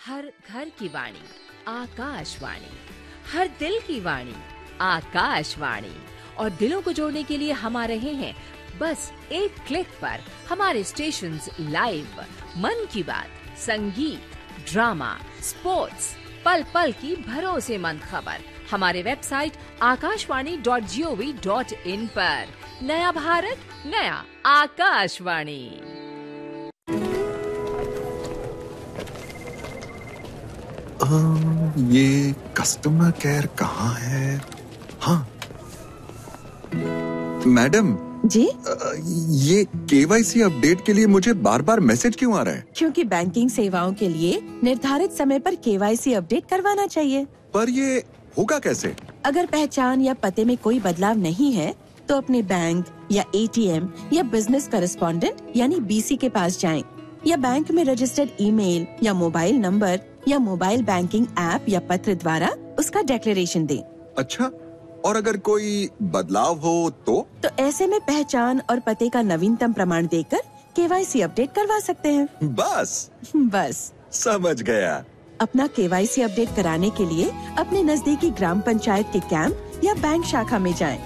हर घर की वाणी आकाशवाणी, हर दिल की वाणी आकाशवाणी। और दिलों को जोड़ने के लिए हम आ रहे हैं बस एक क्लिक पर। हमारे स्टेशंस लाइव, मन की बात, संगीत, ड्रामा, स्पोर्ट्स, पल पल की भरोसेमंद खबर हमारे वेबसाइट akashvani.gov.in पर। नया भारत, नया आकाशवाणी। ये कस्टमर केयर कहाँ है? हाँ मैडम जी, ये केवाईसी अपडेट के लिए मुझे बार बार मैसेज क्यों आ रहा है? क्योंकि बैंकिंग सेवाओं के लिए निर्धारित समय पर केवाईसी अपडेट करवाना चाहिए। पर ये होगा कैसे? अगर पहचान या पते में कोई बदलाव नहीं है, तो अपने बैंक या एटीएम या बिजनेस करेस्पॉन्डेंट यानी बीसी के पास जाएं, या बैंक में रजिस्टर्ड ईमेल या मोबाइल नंबर या मोबाइल बैंकिंग ऐप या पत्र द्वारा उसका डिक्लेरेशन दें। अच्छा, और अगर कोई बदलाव हो तो ऐसे में पहचान और पते का नवीनतम प्रमाण देकर केवाईसी अपडेट करवा सकते हैं। बस समझ गया। अपना केवाईसी अपडेट कराने के लिए अपने नजदीकी ग्राम पंचायत के कैंप या बैंक शाखा में जाएं।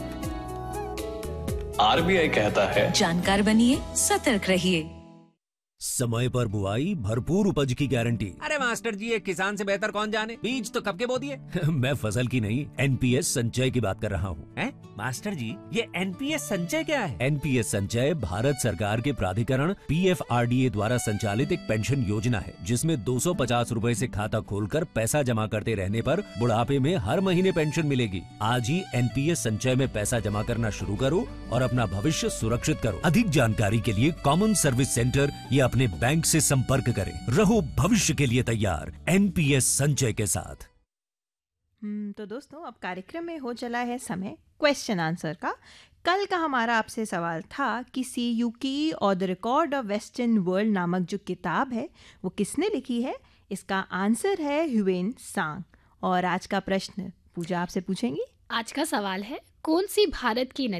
आरबीआई कहता है, जानकार बनिए, सतर्क रहिए। समय पर बुआई, भरपूर उपज की गारंटी। अरे मास्टर जी, ये किसान से बेहतर कौन जाने? बीज तो कब के बो दिए? मैं फसल की नहीं, एनपीएस संचय की बात कर रहा हूँ। हैं? मास्टर जी, ये एनपीएस संचय क्या है? एनपीएस संचय भारत सरकार के प्राधिकरण पीएफआरडीए द्वारा संचालित एक पेंशन योजना है, जिसमें 250 रूपए से खाता खोलकर पैसा जमा करते रहने पर बुढ़ापे में हर महीने पेंशन मिलेगी। आज ही एनपीएस संचय में पैसा जमा करना शुरू करो और अपना भविष्य सुरक्षित करो। अधिक जानकारी के लिए कॉमन सर्विस सेंटर या अपने बैंक से संपर्क करें। रहो भविष्य के लिए तैयार एनपीएस संचय के साथ। तो दोस्तों, अब कार्यक्रम में हो चला है समय क्वेश्चन आंसर का। कल का हमारा आपसे सवाल था कि सी यू की और the record of western world नामक जो किताब है वो किसने लिखी है? इसका आंसर है ह्यूएन सांग। और आज का प्रश्न पूजा आपसे पूछेंगी। आज का सवाल है, कौन सी भारत की